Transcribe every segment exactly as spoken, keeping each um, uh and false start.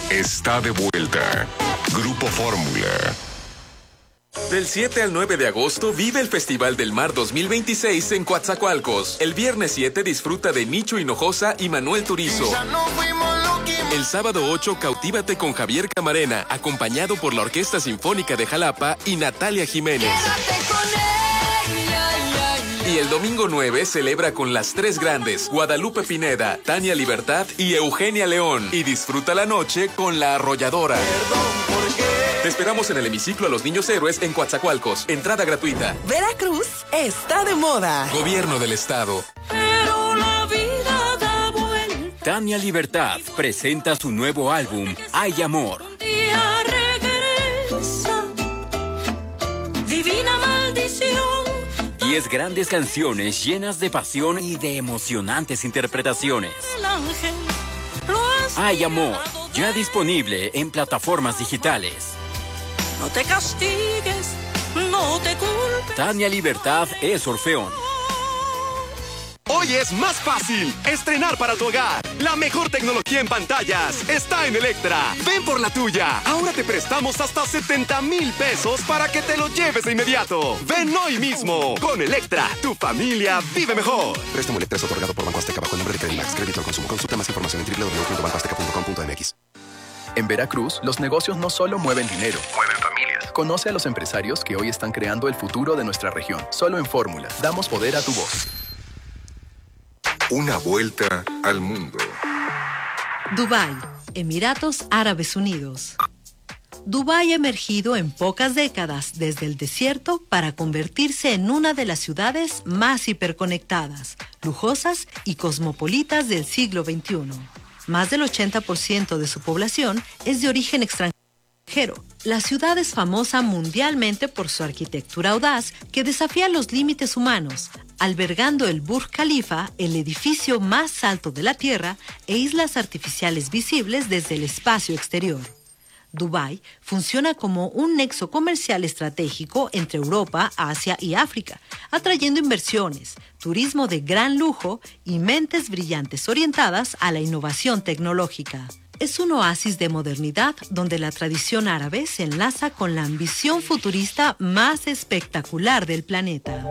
está de vuelta. Grupo Fórmula. Del siete al nueve de agosto vive el Festival del Mar dos mil veintiséis en Coatzacoalcos. El viernes siete disfruta de Nicho Hinojosa y Manuel Turizo. El sábado ocho cautívate con Javier Camarena, acompañado por la Orquesta Sinfónica de Jalapa y Natalia Jiménez. Y el domingo nueve celebra con las tres grandes, Guadalupe Pineda, Tania Libertad y Eugenia León. Y disfruta la noche con La Arrolladora. Te esperamos en el hemiciclo a los Niños Héroes en Coatzacoalcos. Entrada gratuita. Veracruz está de moda. Gobierno del Estado. Pero la vida da vuelta. Tania Libertad presenta su nuevo álbum, Hay Amor. Un día regresa. Divina maldición. Diez grandes canciones llenas de pasión y de emocionantes interpretaciones. El ángel lo has Hay Amor, ya disponible en plataformas digitales. No te castigues, no te culpes. Tania Libertad es Orfeón. Hoy es más fácil estrenar para tu hogar. La mejor tecnología en pantallas está en Electra. Ven por la tuya. Ahora te prestamos hasta setenta mil pesos para que te lo lleves de inmediato. Ven hoy mismo. Con Electra, tu familia vive mejor. Préstamo Electra es otorgado por Banco Azteca bajo el nombre de Credimax. Crédito al consumo. Consulta más información en doble u doble u doble u punto banco azteca punto com punto m x. En Veracruz, los negocios no solo mueven dinero, mueven familias. Conoce a los empresarios que hoy están creando el futuro de nuestra región. Solo en Fórmula, damos poder a tu voz. Una vuelta al mundo. Dubái, Emiratos Árabes Unidos. Dubái ha emergido en pocas décadas desde el desierto para convertirse en una de las ciudades más hiperconectadas, lujosas y cosmopolitas del siglo veintiuno. Más del ochenta por ciento de su población es de origen extranjero. La ciudad es famosa mundialmente por su arquitectura audaz que desafía los límites humanos, albergando el Burj Khalifa, el edificio más alto de la Tierra, e islas artificiales visibles desde el espacio exterior. Dubái funciona como un nexo comercial estratégico entre Europa, Asia y África, atrayendo inversiones, turismo de gran lujo y mentes brillantes orientadas a la innovación tecnológica. Es un oasis de modernidad donde la tradición árabe se enlaza con la ambición futurista más espectacular del planeta.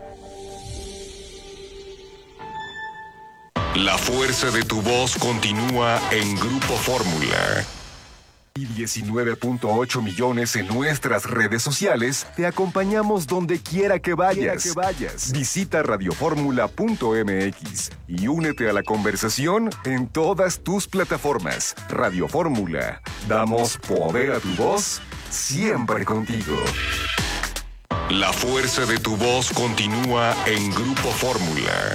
La fuerza de tu voz continúa en Grupo Fórmula. Y diecinueve punto ocho millones en nuestras redes sociales, te acompañamos donde quiera que vayas. Que vayas. Visita radioformula punto m x y únete a la conversación en todas tus plataformas. Radio Fórmula, damos poder a tu voz, siempre contigo. La fuerza de tu voz continúa en Grupo Fórmula.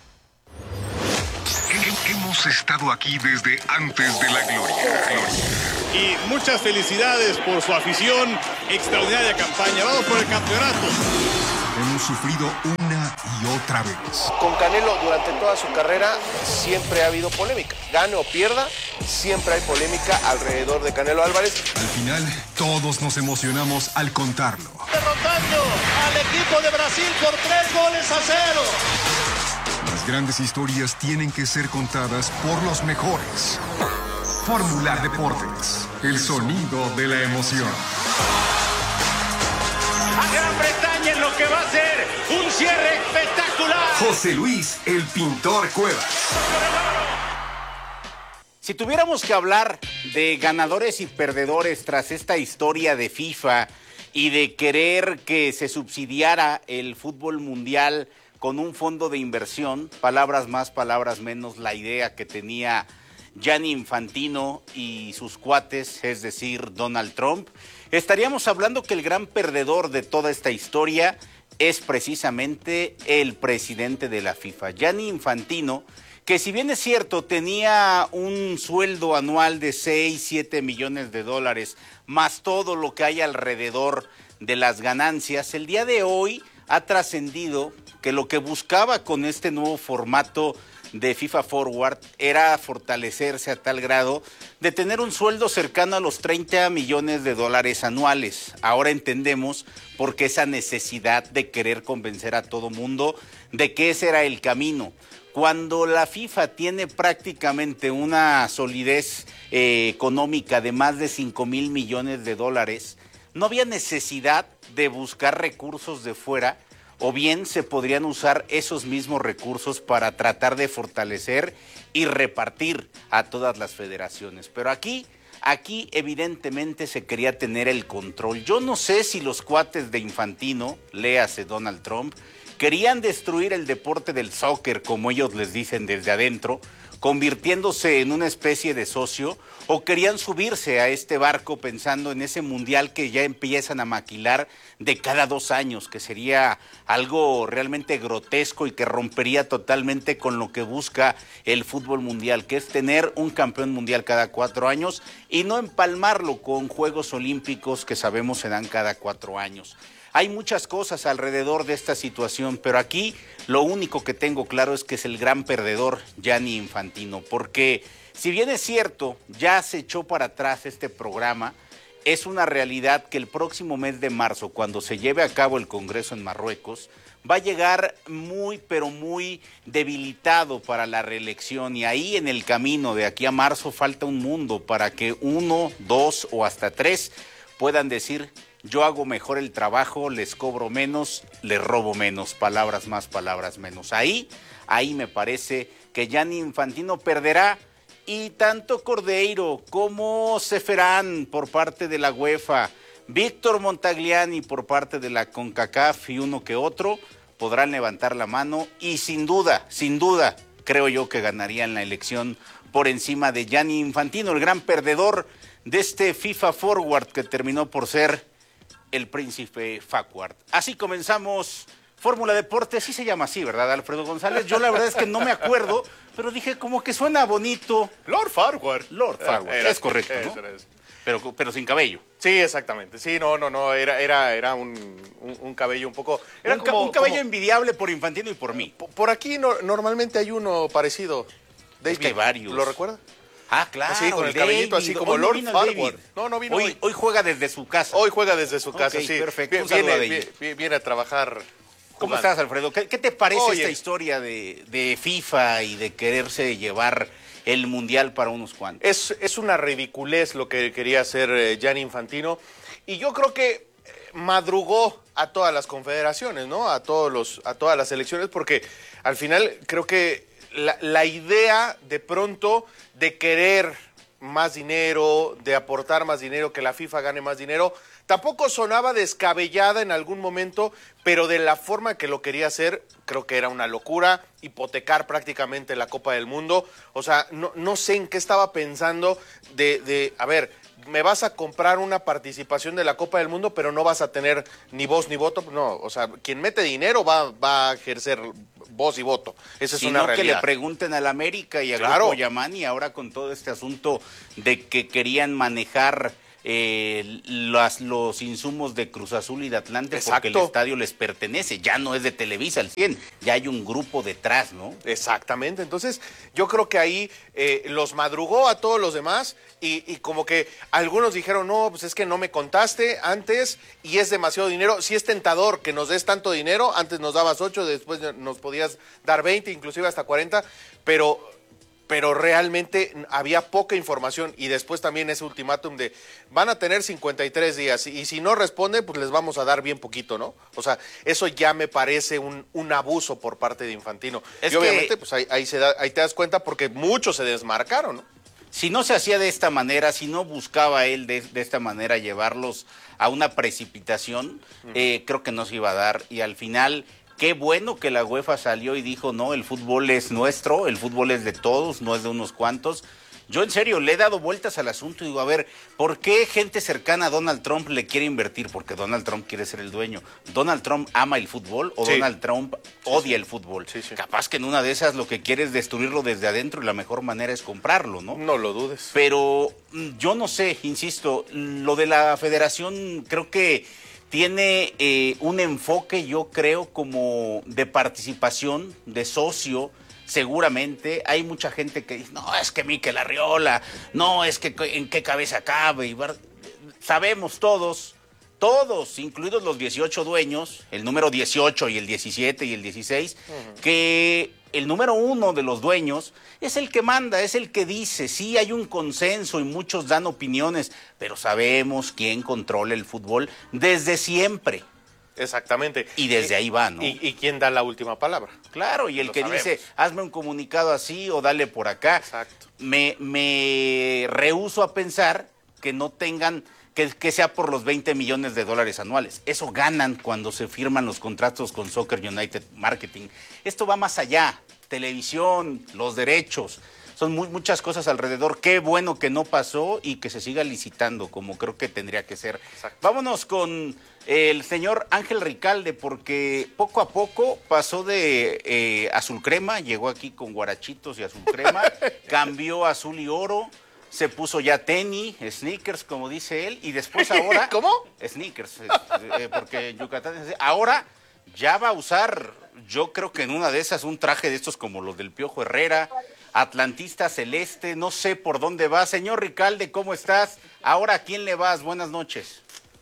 Hemos estado aquí desde antes de la gloria. Y muchas felicidades por su afición, extraordinaria campaña. Vamos por el campeonato. Hemos sufrido una y otra vez. Con Canelo durante toda su carrera siempre ha habido polémica. Gane o pierda, siempre hay polémica alrededor de Canelo Álvarez. Al final, todos nos emocionamos al contarlo. Derrotando al equipo de Brasil por tres goles a cero. Las grandes historias tienen que ser contadas por los mejores. Fórmula Deportes, el sonido de la emoción. A Gran Bretaña en lo que va a ser un cierre espectacular. José Luis, el pintor Cuevas. Si tuviéramos que hablar de ganadores y perdedores tras esta historia de FIFA y de querer que se subsidiara el fútbol mundial con un fondo de inversión, palabras más, palabras menos, la idea que tenía Gianni Infantino y sus cuates, es decir, Donald Trump, estaríamos hablando que el gran perdedor de toda esta historia es precisamente el presidente de la FIFA, Gianni Infantino, que si bien es cierto tenía un sueldo anual de seis, siete millones de dólares, más todo lo que hay alrededor de las ganancias, el día de hoy ha trascendido que lo que buscaba con este nuevo formato de FIFA Forward era fortalecerse a tal grado de tener un sueldo cercano a los treinta millones de dólares anuales. Ahora entendemos por qué esa necesidad de querer convencer a todo mundo de que ese era el camino. Cuando la FIFA tiene prácticamente una solidez eh, económica de más de cinco mil millones de dólares, no había necesidad de buscar recursos de fuera, o bien se podrían usar esos mismos recursos para tratar de fortalecer y repartir a todas las federaciones. Pero aquí, aquí evidentemente se quería tener el control. Yo no sé si los cuates de Infantino, léase Donald Trump, querían destruir el deporte del soccer, como ellos les dicen desde adentro, convirtiéndose en una especie de socio, o querían subirse a este barco pensando en ese mundial que ya empiezan a maquilar de cada dos años, que sería algo realmente grotesco y que rompería totalmente con lo que busca el fútbol mundial, que es tener un campeón mundial cada cuatro años y no empalmarlo con Juegos Olímpicos que sabemos se dan cada cuatro años. Hay muchas cosas alrededor de esta situación, pero aquí lo único que tengo claro es que es el gran perdedor Gianni Infantino, porque si bien es cierto, ya se echó para atrás este programa, es una realidad que el próximo mes de marzo, cuando se lleve a cabo el Congreso en Marruecos, va a llegar muy, pero muy debilitado para la reelección, y ahí en el camino de aquí a marzo falta un mundo para que uno, dos o hasta tres puedan decir: yo hago mejor el trabajo, les cobro menos, les robo menos, palabras más, palabras menos. Ahí, ahí me parece que Gianni Infantino perderá, y tanto Cordeiro como Ceferán por parte de la UEFA, Víctor Montagliani por parte de la CONCACAF y uno que otro podrán levantar la mano y sin duda, sin duda, creo yo que ganarían la elección por encima de Gianni Infantino, el gran perdedor de este FIFA Forward que terminó por ser el príncipe Fackward. Así comenzamos Fórmula Deportes, sí se llama así, ¿verdad, Alfredo González? Yo la verdad es que no me acuerdo, pero dije como que suena bonito. Lord Farquhar. Lord Farquhar, Era, es correcto, ¿no? era, era. Pero, pero sin cabello. Sí, exactamente. Sí, no, no, no, era, era, era un, un, un cabello un poco... Era un, como, un cabello como, envidiable por Infantino y por mí. Por, por aquí no, normalmente hay uno parecido. David, es que hay varios. ¿Lo recuerda? Ah, claro. Sí, con el David, cabellito así como hoy Lord no Farquhar. No, no vino hoy, hoy. Hoy juega desde su casa. Hoy juega desde su casa, okay, sí. Perfecto. Viene, viene, viene, viene, viene a trabajar. ¿Cómo estás, Alfredo? ¿Qué, qué te parece Oye. esta historia de, de FIFA y de quererse llevar el Mundial para unos cuantos? Es, es una ridiculez lo que quería hacer eh, Gianni Infantino, y yo creo que eh, madrugó a todas las confederaciones, ¿no? A todos los, a todas las selecciones, porque al final creo que la, la idea de pronto de querer más dinero, de aportar más dinero, que la FIFA gane más dinero, tampoco sonaba descabellada en algún momento, pero de la forma que lo quería hacer, creo que era una locura, hipotecar prácticamente la Copa del Mundo. O sea, no, no sé en qué estaba pensando de, de, a ver, me vas a comprar una participación de la Copa del Mundo, pero no vas a tener ni voz ni voto. No, o sea, quien mete dinero va, va a ejercer voz y voto. Esa es Sino una realidad. que le pregunten al América y a Claro. Grupo Yamani ahora con todo este asunto de que querían manejar eh, las, los insumos de Cruz Azul y de Atlante. Exacto. Porque el estadio les pertenece, ya no es de Televisa al cien, ya hay un grupo detrás, ¿no? Exactamente, entonces yo creo que ahí eh, los madrugó a todos los demás y, y como que algunos dijeron, no, pues es que no me contaste antes y es demasiado dinero. Sí es tentador que nos des tanto dinero, antes nos dabas ocho, después nos podías dar veinte, inclusive hasta cuarenta, pero... pero realmente había poca información, y después también ese ultimátum de van a tener cincuenta y tres días y si no responde, pues les vamos a dar bien poquito, ¿no? O sea, eso ya me parece un, un abuso por parte de Infantino. Es y obviamente, que, pues ahí, ahí, se da, ahí te das cuenta porque muchos se desmarcaron, ¿no? Si no se hacía de esta manera, si no buscaba él de, de esta manera llevarlos a una precipitación, uh-huh. eh, creo que no se iba a dar, y al final... Qué bueno que la UEFA salió y dijo, no, el fútbol es nuestro, el fútbol es de todos, no es de unos cuantos. Yo en serio le he dado vueltas al asunto y digo, a ver, ¿por qué gente cercana a Donald Trump le quiere invertir? Porque Donald Trump quiere ser el dueño. ¿Donald Trump ama el fútbol o sí. Donald Trump odia sí, el fútbol? Sí, sí. Capaz que en una de esas lo que quiere es destruirlo desde adentro y la mejor manera es comprarlo, ¿no? No lo dudes. Pero yo no sé, insisto, lo de la federación creo que... tiene eh, un enfoque, yo creo, como de participación, de socio, seguramente. Hay mucha gente que dice, no, es que Mikel Arriola, no, es que en qué cabeza cabe. Y sabemos todos, todos, incluidos los dieciocho dueños, el número dieciocho y el diecisiete y el dieciséis, uh-huh. que el número uno de los dueños es el que manda, es el que dice, sí hay un consenso y muchos dan opiniones, pero sabemos quién controla el fútbol desde siempre. Exactamente. Y desde y, ahí va, ¿no? Y, y quién da la última palabra. Claro, y el Lo que sabemos. dice, hazme un comunicado así o dale por acá. Exacto. Me, me rehúso a pensar que no tengan, que, que sea por los veinte millones de dólares anuales. Eso ganan cuando se firman los contratos con Soccer United Marketing. Esto va más allá, televisión, los derechos. Son muy, muchas cosas alrededor. Qué bueno que no pasó y que se siga licitando como creo que tendría que ser. Exacto. Vámonos con el señor Ángel Ricalde, porque poco a poco pasó de eh, azul crema, llegó aquí con guarachitos y azul crema, cambió a azul y oro, se puso ya tenis, sneakers, como dice él, y después ahora... ¿Cómo? Sneakers, eh, eh, porque en Yucatán... Ahora ya va a usar, yo creo que en una de esas, un traje de estos como los del Piojo Herrera, atlantista celeste, no sé por dónde va. Señor Ricalde, ¿cómo estás? Ahora, ¿a quién le vas? Buenas noches.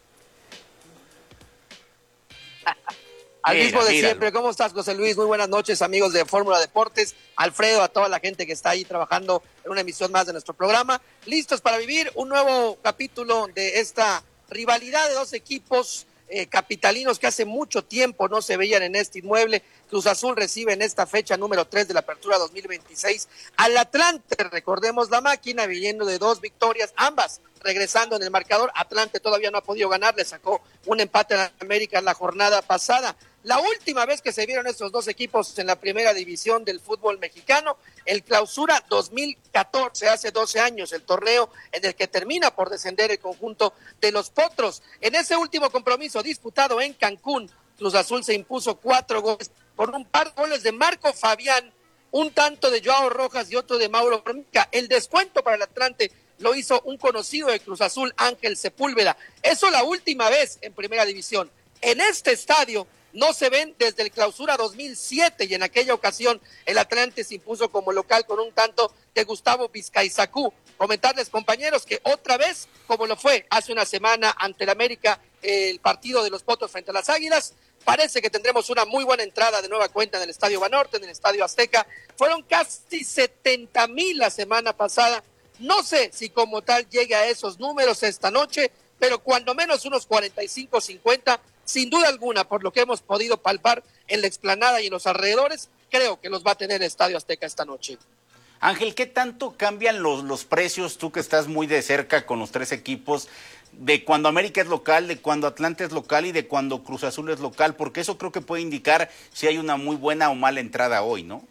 Al Mira, mismo de míralo. siempre. ¿Cómo estás, José Luis? Muy buenas noches, amigos de Fórmula Deportes. Alfredo, a toda la gente que está ahí trabajando en una emisión más de nuestro programa. Listos para vivir un nuevo capítulo de esta rivalidad de dos equipos eh, capitalinos que hace mucho tiempo no se veían en este inmueble. Cruz Azul recibe en esta fecha número tres de la Apertura dos mil veintiséis al Atlante. Recordemos la máquina viniendo de dos victorias, ambas regresando en el marcador. Atlante todavía no ha podido ganar, le sacó un empate a América en la jornada pasada. La última vez que se vieron estos dos equipos en la primera división del fútbol mexicano, el Clausura dos mil catorce, hace doce años, el torneo en el que termina por descender el conjunto de los Potros. En ese último compromiso disputado en Cancún, Cruz Azul se impuso cuatro goles por un par de goles de Marco Fabián, un tanto de Joao Rojas y otro de Mauro Formica. El descuento para el Atlante lo hizo un conocido de Cruz Azul, Ángel Sepúlveda. Eso la última vez en primera división. En este estadio no se ven desde el Clausura dos mil siete, y en aquella ocasión el Atlante se impuso como local con un tanto de Gustavo Vizcaizacú. Comentarles, compañeros, que otra vez, como lo fue hace una semana ante el América, el partido de los Potros frente a las Águilas, parece que tendremos una muy buena entrada de nueva cuenta en el Estadio Banorte, en el Estadio Azteca. Fueron casi setenta mil la semana pasada. No sé si como tal llegue a esos números esta noche, pero cuando menos unos cuarenta y cinco, cincuenta, sin duda alguna, por lo que hemos podido palpar en la explanada y en los alrededores, creo que los va a tener el Estadio Azteca esta noche. Ángel, ¿qué tanto cambian los, los precios, tú que estás muy de cerca con los tres equipos, de cuando América es local, de cuando Atlante es local y de cuando Cruz Azul es local? Porque eso creo que puede indicar si hay una muy buena o mala entrada hoy, ¿no?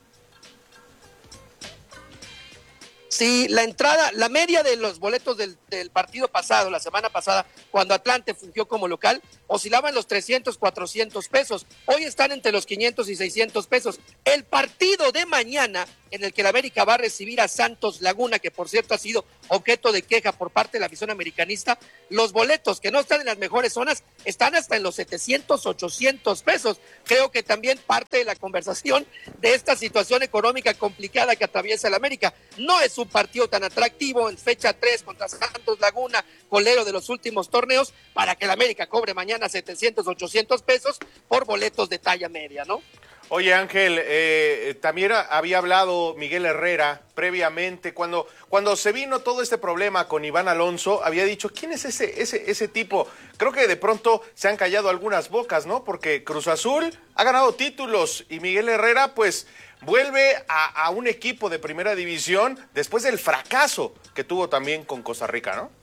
Sí, la entrada, la media de los boletos del, del partido pasado, la semana pasada, cuando Atlante fungió como local, oscilaban los trescientos, cuatrocientos pesos. Hoy están entre los quinientos y seiscientos pesos. El partido de mañana, en el que el América va a recibir a Santos Laguna, que por cierto ha sido objeto de queja por parte de la afición americanista, los boletos que no están en las mejores zonas están hasta en los setecientos, ochocientos pesos. Creo que también parte de la conversación de esta situación económica complicada que atraviesa el América. No es un partido tan atractivo en fecha tres contra Santos Laguna, colero de los últimos torneos, para que el América cobre mañana setecientos, ochocientos pesos por boletos de talla media, ¿no? Oye, Ángel, eh, también había hablado Miguel Herrera previamente, cuando, cuando se vino todo este problema con Iván Alonso, había dicho, ¿quién es ese, ese, ese tipo? Creo que de pronto se han callado algunas bocas, ¿no? Porque Cruz Azul ha ganado títulos y Miguel Herrera, pues, vuelve a, a un equipo de primera división después del fracaso que tuvo también con Costa Rica, ¿no?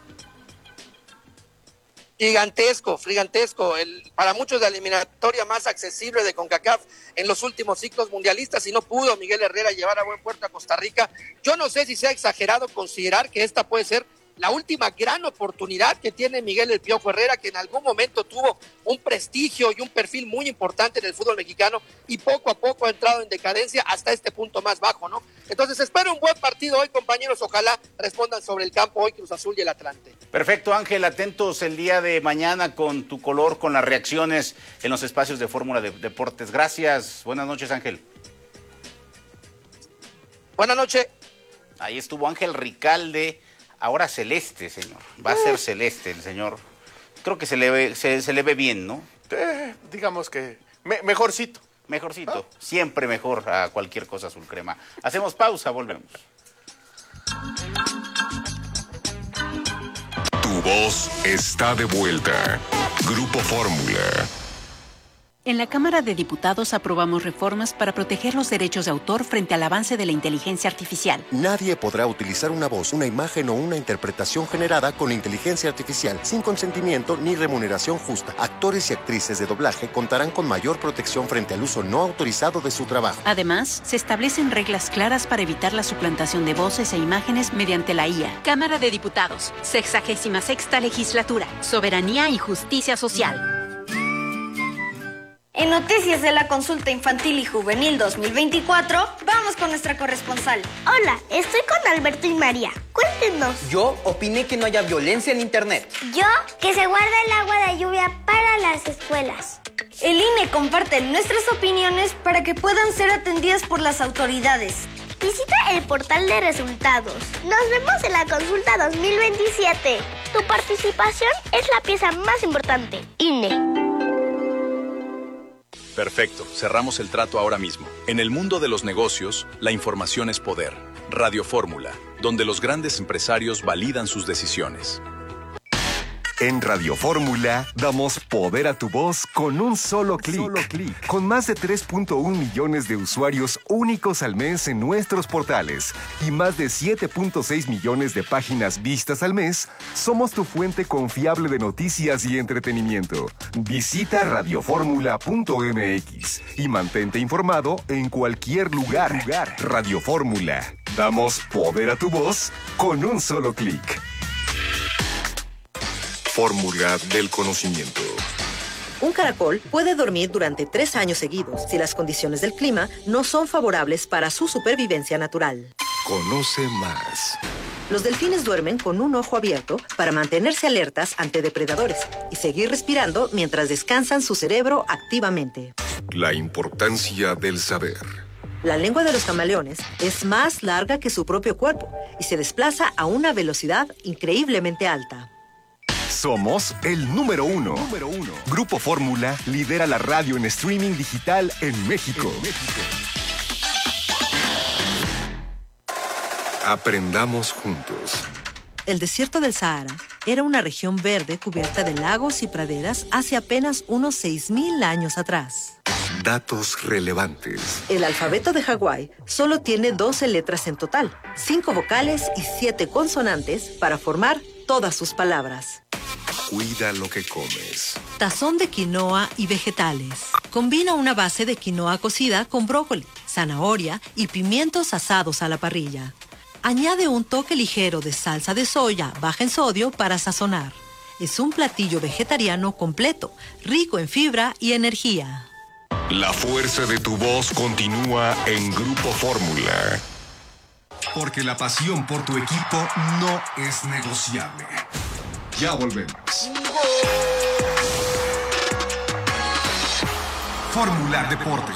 Gigantesco, gigantesco, el, para muchos la eliminatoria más accesible de CONCACAF en los últimos ciclos mundialistas, y no pudo Miguel Herrera llevar a buen puerto a Costa Rica. Yo no sé si sea exagerado considerar que esta puede ser la última gran oportunidad que tiene Miguel El Piojo Herrera, que en algún momento tuvo un prestigio y un perfil muy importante en el fútbol mexicano y poco a poco ha entrado en decadencia hasta este punto más bajo, ¿no? Entonces espero un buen partido hoy, compañeros, ojalá respondan sobre el campo hoy Cruz Azul y el Atlante. Perfecto, Ángel, atentos el día de mañana con tu color, con las reacciones en los espacios de Fórmula de Deportes. Gracias, buenas noches, Ángel. Buenas noches. Ahí estuvo Ángel Ricalde. Ahora celeste, señor. Va a ser celeste el señor creo que se le ve, se, se le ve bien, ¿no? Eh, digamos que me, mejorcito. Mejorcito, ¿Ah? Siempre mejor a cualquier cosa azul crema. Hacemos pausa, volvemos. Tu voz está de vuelta. Grupo Fórmula. En la Cámara de Diputados aprobamos reformas para proteger los derechos de autor frente al avance de la inteligencia artificial. Nadie podrá utilizar una voz, una imagen o una interpretación generada con inteligencia artificial sin consentimiento ni remuneración justa. Actores y actrices de doblaje contarán con mayor protección frente al uso no autorizado de su trabajo. Además, se establecen reglas claras para evitar la suplantación de voces e imágenes mediante la I A. Cámara de Diputados, sexagésima sexta legislatura, soberanía y justicia social. En Noticias de la Consulta Infantil y Juvenil dos mil veinticuatro, vamos con nuestra corresponsal. Hola, estoy con Alberto y María. Cuéntenos. Yo opiné que no haya violencia en Internet. Yo, que se guarda el agua de lluvia para las escuelas. El I N E comparte nuestras opiniones para que puedan ser atendidas por las autoridades. Visita el portal de resultados. Nos vemos en la Consulta dos mil veintisiete. Tu participación es la pieza más importante. I N E. Perfecto, cerramos el trato ahora mismo. En el mundo de los negocios, la información es poder. Radio Fórmula, donde los grandes empresarios validan sus decisiones. En Radio Fórmula damos poder a tu voz con un solo clic. Con más de tres punto uno millones de usuarios únicos al mes en nuestros portales y más de siete punto seis millones de páginas vistas al mes, somos tu fuente confiable de noticias y entretenimiento. Visita radio fórmula punto m x y mantente informado en cualquier lugar. Radio Fórmula. Damos poder a tu voz con un solo clic. Fórmula del conocimiento. Un caracol puede dormir durante tres años seguidos si las condiciones del clima no son favorables para su supervivencia natural. Conoce más. Los delfines duermen con un ojo abierto para mantenerse alertas ante depredadores y seguir respirando mientras descansan su cerebro activamente. La importancia del saber. La lengua de los camaleones es más larga que su propio cuerpo y se desplaza a una velocidad increíblemente alta. Somos el número uno. número uno. Grupo Fórmula lidera la radio en streaming digital en México. En México. Aprendamos juntos. El desierto del Sahara era una región verde cubierta de lagos y praderas hace apenas unos seis mil años atrás. Datos relevantes. El alfabeto de Hawái solo tiene doce letras en total, cinco vocales y siete consonantes para formar todas sus palabras. Cuida lo que comes. Tazón de quinoa y vegetales. Combina una base de quinoa cocida con brócoli, zanahoria y pimientos asados a la parrilla. Añade un toque ligero de salsa de soya baja en sodio para sazonar. Es un platillo vegetariano completo, rico en fibra y energía. La fuerza de tu voz continúa en Grupo Fórmula. Porque la pasión por tu equipo no es negociable. Ya volvemos. Fórmula Deportes.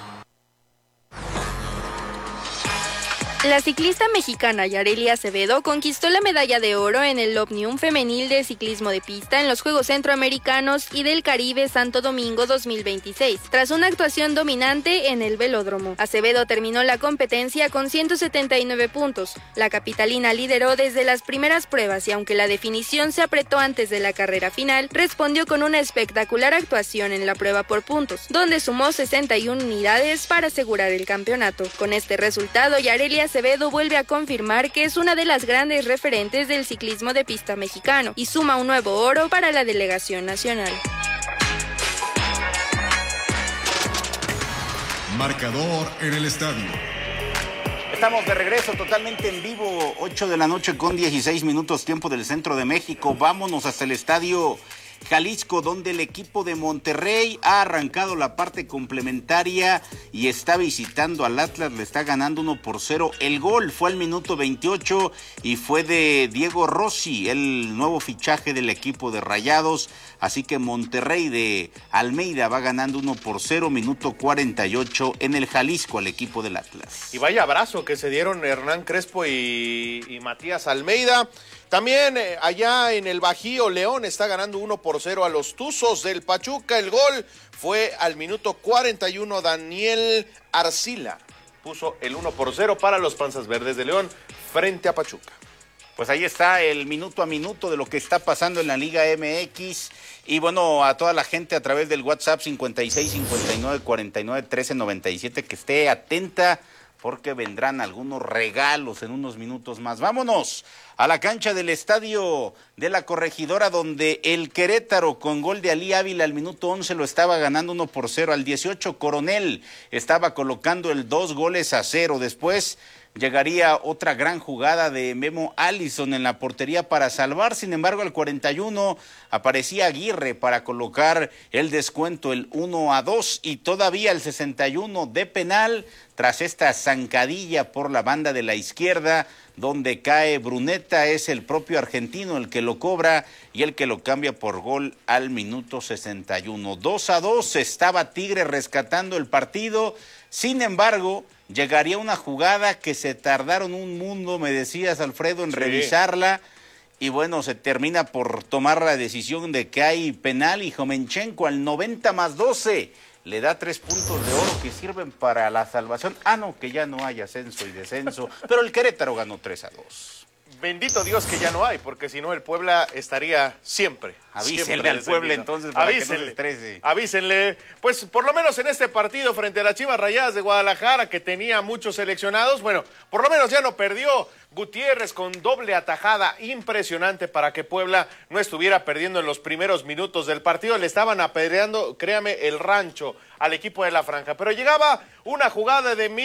La ciclista mexicana Yareli Acevedo conquistó la medalla de oro en el Omnium femenil de ciclismo de pista en los Juegos Centroamericanos y del Caribe Santo Domingo dos mil veintiséis, tras una actuación dominante en el velódromo. Acevedo terminó la competencia con ciento setenta y nueve puntos. La capitalina lideró desde las primeras pruebas y aunque la definición se apretó antes de la carrera final, respondió con una espectacular actuación en la prueba por puntos, donde sumó sesenta y una unidades para asegurar el campeonato. Con este resultado, Yareli Acevedo vuelve a confirmar que es una de las grandes referentes del ciclismo de pista mexicano y suma un nuevo oro para la delegación nacional. Marcador en el estadio. Estamos de regreso totalmente en vivo, ocho de la noche con dieciséis minutos, tiempo del centro de México. Vámonos hasta el estadio Jalisco, donde el equipo de Monterrey ha arrancado la parte complementaria y está visitando al Atlas, le está ganando uno por cero. El gol fue al minuto veintiocho y fue de Diego Rossi, el nuevo fichaje del equipo de Rayados. Así que Monterrey de Almeida va ganando uno por cero, minuto cuarenta y ocho en el Jalisco al equipo del Atlas. Y vaya abrazo que se dieron Hernán Crespo y, y Matías Almeida. También eh, allá en el Bajío, León está ganando uno por cero a los Tuzos del Pachuca. El gol fue al minuto cuarenta y uno, Daniel Arcila puso el uno por cero para los Panzas Verdes de León frente a Pachuca. Pues ahí está el minuto a minuto de lo que está pasando en la Liga M X. Y bueno, a toda la gente a través del WhatsApp cincuenta y seis, cincuenta y nueve, cuarenta y nueve, trece, noventa y siete, que esté atenta porque vendrán algunos regalos en unos minutos más. Vámonos a la cancha del Estadio de la Corregidora, donde el Querétaro con gol de Alí Ávila al minuto once lo estaba ganando uno por cero. Al dieciocho, Coronel estaba colocando el dos goles a cero. Después llegaría otra gran jugada de Memo Allison en la portería para salvar. Sin embargo, al cuarenta y uno aparecía Aguirre para colocar el descuento, el uno a dos. Y todavía al sesenta y uno de penal, tras esta zancadilla por la banda de la izquierda, donde cae Bruneta, es el propio argentino el que lo cobra y el que lo cambia por gol al minuto sesenta y uno. dos a dos, estaba Tigre rescatando el partido. Sin embargo, llegaría una jugada que se tardaron un mundo, me decías, Alfredo, en sí. revisarla. Y bueno, se termina por tomar la decisión de que hay penal y Jomenchenko al noventa más doce le da tres puntos de oro que sirven para la salvación. Ah, no, que ya no hay ascenso y descenso, pero el Querétaro ganó tres a dos. Bendito Dios que ya no hay, porque si no el Puebla estaría siempre. Avísenle al Puebla entonces para Avísenle, que no se estrese. Avísenle. Pues por lo menos en este partido frente a las Chivas Rayadas de Guadalajara, que tenía muchos seleccionados, bueno, por lo menos ya no perdió Gutiérrez con doble atajada impresionante para que Puebla no estuviera perdiendo en los primeros minutos del partido. Le estaban apedreando, créame, el rancho al equipo de la Franja. Pero llegaba una jugada de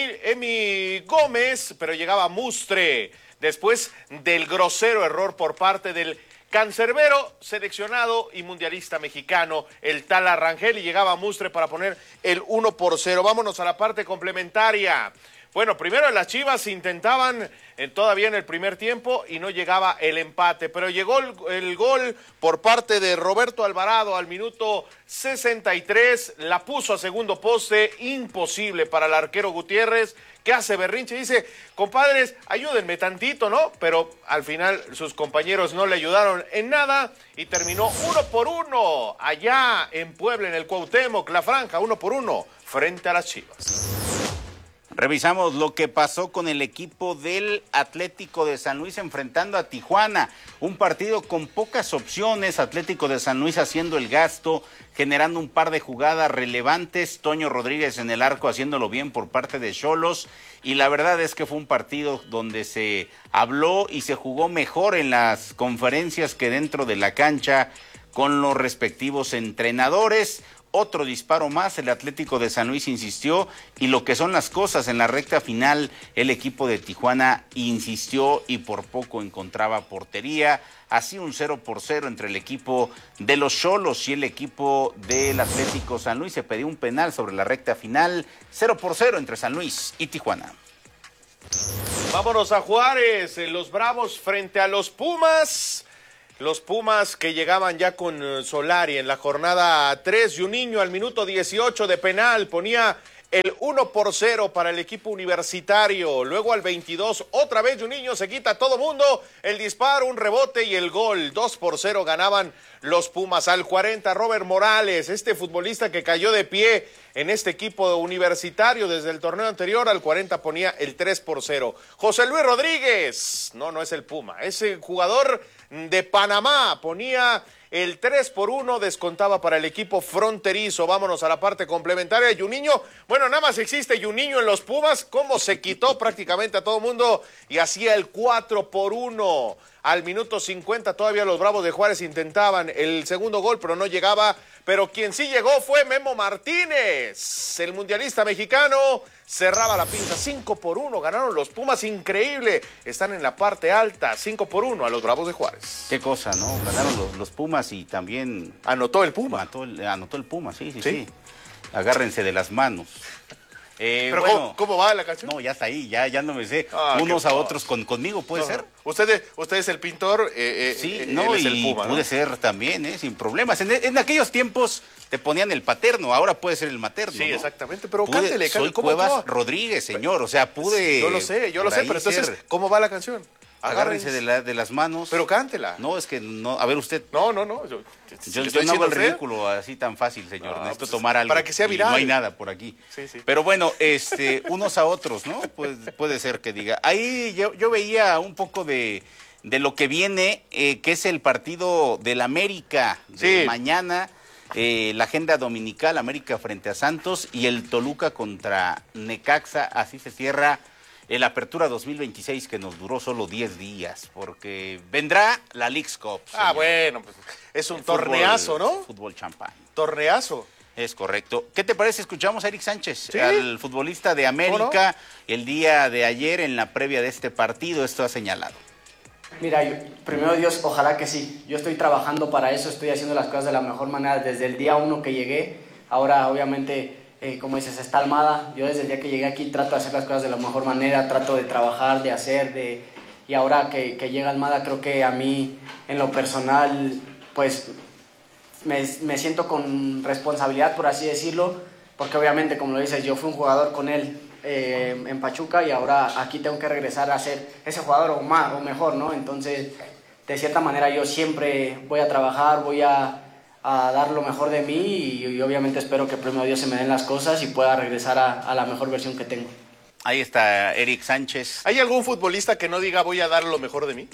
Emi Gómez, pero llegaba Mustre. Después del grosero error por parte del cancerbero seleccionado y mundialista mexicano, el Tala Rangel, y llegaba Mustre para poner el uno por cero. Vámonos a la parte complementaria. Bueno, primero las Chivas intentaban eh, todavía en el primer tiempo y no llegaba el empate, pero llegó el, el gol por parte de Roberto Alvarado al minuto sesenta y tres, la puso a segundo poste, imposible para el arquero Gutiérrez, que hace berrinche y dice, compadres, ayúdenme tantito, ¿no? Pero al final sus compañeros no le ayudaron en nada y terminó uno por uno allá en Puebla, en el Cuauhtémoc, la Franja, uno por uno frente a las Chivas. Revisamos lo que pasó con el equipo del Atlético de San Luis enfrentando a Tijuana. Un partido con pocas opciones, Atlético de San Luis haciendo el gasto, generando un par de jugadas relevantes, Toño Rodríguez en el arco haciéndolo bien por parte de Xolos, y la verdad es que fue un partido donde se habló y se jugó mejor en las conferencias que dentro de la cancha con los respectivos entrenadores. Otro disparo más, el Atlético de San Luis insistió, y lo que son las cosas en la recta final, el equipo de Tijuana insistió y por poco encontraba portería. Así un cero por cero entre el equipo de los Xolos y el equipo del Atlético San Luis. Se pidió un penal sobre la recta final, cero por cero entre San Luis y Tijuana. Vámonos a Juárez, los Bravos frente a los Pumas. Los Pumas que llegaban ya con Solari en la jornada tres, y un niño al minuto dieciocho de penal ponía el uno por cero para el equipo universitario. Luego al veintidós, otra vez un niño se quita a todo mundo, el disparo, un rebote y el gol. dos por cero ganaban los Pumas. Al cuarenta, Robert Morales, este futbolista que cayó de pie en este equipo universitario desde el torneo anterior, al cuarenta ponía el tres por cero. José Luis Rodríguez, no, no es el Puma, es el jugador de Panamá, ponía el tres por uno, descontaba para el equipo fronterizo. Vámonos a la parte complementaria. Juninho, bueno, nada más existe Juninho en los Pumas, cómo se quitó prácticamente a todo mundo y hacía el cuatro por uno. Al minuto cincuenta todavía los Bravos de Juárez intentaban el segundo gol, pero no llegaba. Pero quien sí llegó fue Memo Martínez, el mundialista mexicano. Cerraba la pinza, cinco por uno, ganaron los Pumas, increíble. Están en la parte alta, cinco por uno a los Bravos de Juárez. Qué cosa, ¿no? Ganaron los, los Pumas y también... Anotó el Puma. Anotó el, anotó el Puma, sí, sí, sí, sí. Agárrense de las manos. Eh, Pero bueno, ¿cómo, ¿cómo va la canción? No, ya está ahí, ya, ya no me sé. Ah, Unos a otros con, conmigo, ¿puede no, ser? Usted, usted es el pintor, eh, sí, eh, no, él es el y Puma, puede ¿no? ser también, eh, sin problemas. En, en aquellos tiempos te ponían el paterno, ahora puede ser el materno. Sí, ¿no? exactamente, pero pude, cántele, cántele. Soy ¿Cómo, Cuevas cómo? Rodríguez, señor, o sea, pude... Yo lo sé, yo lo sé, pero entonces, ser... ¿cómo va la canción? Agárrense de, la, de las manos. Pero cántela. No, es que no. A ver, usted. No, no, no. Yo, yo, yo no hago el ridículo así tan fácil, señor. No, Necesito pues tomar algo. Para que sea viral. No hay nada por aquí. Sí, sí. Pero bueno, este, unos a otros, ¿no? Pues, puede ser que diga. Ahí yo, yo veía un poco de, de lo que viene, eh, que es el partido del América de sí. mañana. Eh, la agenda dominical, América frente a Santos y el Toluca contra Necaxa. Así se cierra el Apertura dos mil veintiséis, que nos duró solo diez días, porque vendrá la Leagues Cup. Señor. Ah, bueno, pues es un el torneazo, fútbol, ¿no? Fútbol champán. Torneazo. Es correcto. ¿Qué te parece? Escuchamos a Eric Sánchez, ¿sí? Al futbolista de América, no? El día de ayer en la previa de este partido. Esto ha señalado. Mira, yo, primero Dios, ojalá que sí. Yo estoy trabajando para eso, estoy haciendo las cosas de la mejor manera desde el día uno que llegué. Ahora, obviamente, eh, como dices, está Almada. Yo desde el día que llegué aquí trato de hacer las cosas de la mejor manera, trato de trabajar, de hacer, de... Y ahora que, que llega Almada, creo que a mí, en lo personal, pues me, me siento con responsabilidad, por así decirlo, porque obviamente, como lo dices, yo fui un jugador con él eh, en Pachuca y ahora aquí tengo que regresar a ser ese jugador o más, o mejor, ¿no? Entonces, de cierta manera, yo siempre voy a trabajar, voy a... a dar lo mejor de mí y, y obviamente espero que primero Dios se me den las cosas y pueda regresar a, a la mejor versión que tengo. Ahí está Eric Sánchez. ¿Hay algún futbolista que no diga voy a dar lo mejor de mí?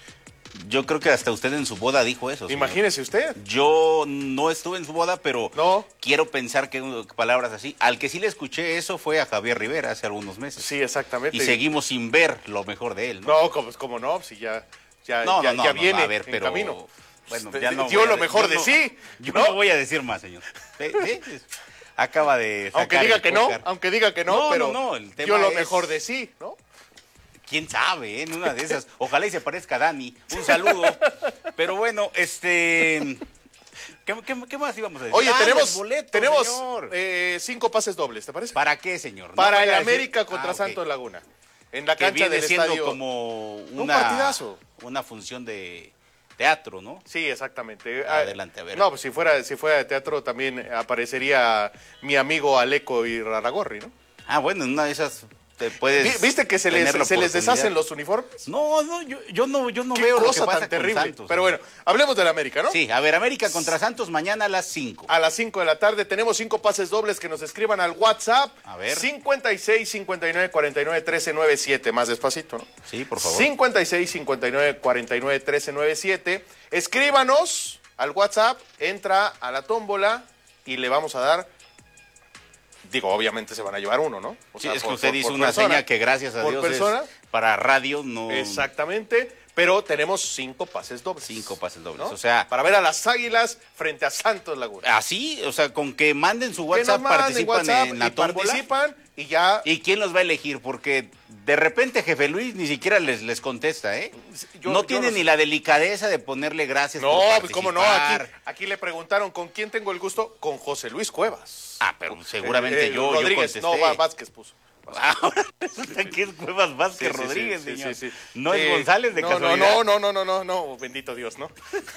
Yo creo que hasta usted en su boda dijo eso. Imagínese usted. Yo no estuve en su boda, pero no. quiero pensar que palabras así. Al que sí le escuché eso fue a Javier Rivera hace algunos meses. Sí, exactamente. Y seguimos sin ver lo mejor de él, ¿no? No, como, como no, si ya, ya, no, ya, no, ya no, viene no, a ver, en pero... camino. Bueno, ya no dio lo a, mejor de no, sí. Yo ¿no? no voy a decir más, señor. ¿Sí? ¿Sí? Acaba de sacar aunque diga que pócar. no, aunque diga que no, no pero no, no, el tema dio lo es... mejor de sí, ¿no? Quién sabe, ¿eh? En una de esas. Ojalá y se parezca a Dani. Un saludo. Pero bueno, este... ¿Qué, qué, qué más íbamos a decir? Oye, ah, tenemos, boletos, tenemos eh, cinco pases dobles, ¿te parece? ¿Para qué, señor? Para no el decir... América contra ah, Santos okay. Laguna. En la que cancha viene del siendo estadio. como una, un partidazo. Una función de teatro, ¿no? Sí, exactamente. Adelante, a ver. No, pues si fuera, si fuera de teatro también aparecería mi amigo Aleco y Raragorri, ¿no? Ah, bueno, en una de esas te puedes. ¿Viste que se les, se les deshacen los uniformes? No, no, yo, yo no, yo no Qué veo cosa lo que pasa tan terrible. con Santos. Pero bueno, hablemos del América, ¿no? Sí, a ver, América contra Santos mañana a las cinco. A las cinco de la tarde tenemos cinco pases dobles que nos escriban al WhatsApp. A ver. cincuenta y seis, cincuenta y nueve, cuarenta y nueve, trece, noventa y siete. Más despacito, ¿no? Sí, por favor. cincuenta y seis, cincuenta y nueve, cuarenta y nueve, trece, noventa y siete. Escríbanos al WhatsApp, entra a la tómbola y le vamos a dar. Digo, obviamente se van a llevar uno, ¿no? O sea, sí, es por, que usted por, hizo por una persona, seña que gracias a Dios persona. Es para radio no... Exactamente, pero tenemos cinco pases dobles. Cinco pases dobles, ¿no? O sea... Para ver a las Águilas frente a Santos Laguna. Así, o sea, con que manden su WhatsApp, manden participan WhatsApp en la y tómbola. participan y ya... ¿Y quién los va a elegir? Porque de repente Jefe Luis ni siquiera les, les contesta, ¿eh? Yo, no yo tiene no ni la delicadeza de ponerle gracias no, por participar. Pues cómo no, aquí, aquí le preguntaron ¿con quién tengo el gusto? Con José Luis Cuevas. Ah, pero seguramente eh, eh, Rodríguez, yo, yo contesté. No, va, Vázquez puso. Ahora resulta que es Cuevas Vázquez sí, Rodríguez, sí, sí, señor. Sí, sí. No sí. es González de no, casualidad. No, no, no, no, no, no, bendito Dios, ¿no?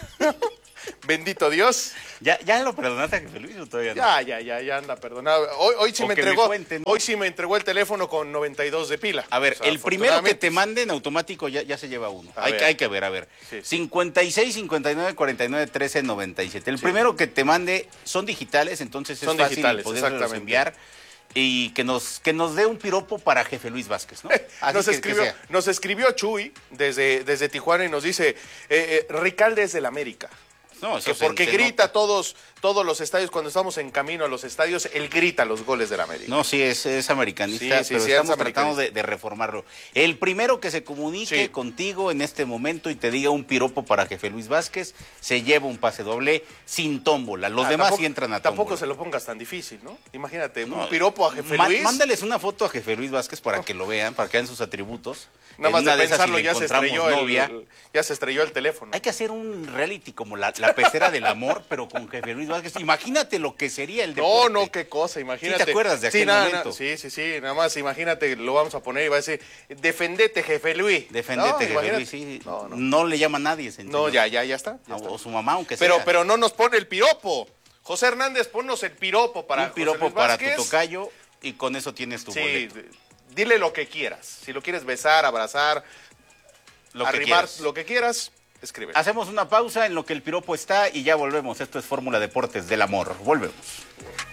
Bendito Dios. ¿Ya, ¿Ya lo perdonaste a Jefe Luis o todavía no? Ya, ya, ya, ya anda perdonado. Hoy, hoy sí o me me entregó. Cuenten, ¿no? Hoy sí me entregó el teléfono con noventa y dos de pila. A ver, o sea, el primero que te manden automático ya, ya se lleva uno. Hay, hay que ver, a ver. Sí. cincuenta y seis, cincuenta y nueve, cuarenta y nueve, trece, noventa y siete. El sí. primero que te mande son digitales, entonces es son fácil digitales, poderlos enviar. Y que nos, que nos dé un piropo para Jefe Luis Vázquez, ¿no? Así nos, que, escribió, que nos escribió Chuy desde, desde Tijuana y nos dice, eh, eh, Ricalde es del América. No, eso que se, porque se grita nota. todos todos los estadios, cuando estamos en camino a los estadios, él grita los goles del América. No, sí, es, es americanista, sí, sí, pero sí, estamos tratando de, de reformarlo. El primero que se comunique sí. contigo en este momento y te diga un piropo para Jefe Luis Vázquez, se lleva un pase doble sin tómbola. Los ah, demás tampoco, sí entran a tómbola. Tampoco se lo pongas tan difícil, ¿no? Imagínate, no, un piropo a Jefe Luis. Mándales una foto a Jefe Luis Vázquez para no. que lo vean, para que vean sus atributos. Nada más de pensarlo, ya se, estrelló el, el, ya se estrelló el teléfono. Hay que hacer un reality como la, la pecera del amor, pero con Jefe Luis Vázquez. Imagínate lo que sería el deporte. No, no, qué cosa, imagínate. ¿Sí te acuerdas de aquel sí, nada, momento? Nada, sí, sí, sí, nada más imagínate, lo vamos a poner y va a decir, defendete, Jefe Luis. Defendete, no, Jefe imagínate. Luis, sí. No, no. no le llama a nadie, señor. No, ya, ya, ya está. Ya o, está. o su mamá, aunque pero, sea. Pero no nos pone el piropo. José Hernández, ponnos el piropo para Un piropo para tu tocayo y con eso tienes tu sí, boleto. Dile lo que quieras. Si lo quieres besar, abrazar, Lo que arrimar quieras. lo que quieras, escribe. Hacemos una pausa en lo que el piropo está y ya volvemos. Esto es Fórmula Deportes del Amor. Volvemos.